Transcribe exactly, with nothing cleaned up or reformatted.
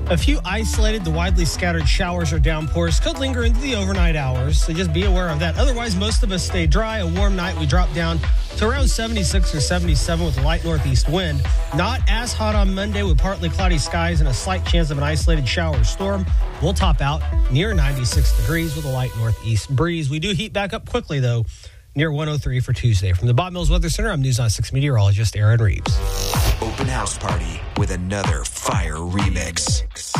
A few isolated to widely scattered showers or downpours could linger into the overnight hours, so just be aware of that. Otherwise, most of us stay dry. A warm night, we drop down to around seventy-six or seventy-seven with a light northeast wind. Not as hot on Monday with partly cloudy skies and a slight chance of an isolated shower or storm. We'll top out near ninety-six degrees with a light northeast breeze. We do heat back up quickly, though, near one oh three for Tuesday. From the Bob Mills Weather Center, I'm News on six meteorologist Aaron Reeves. Open House Party with another fire remix.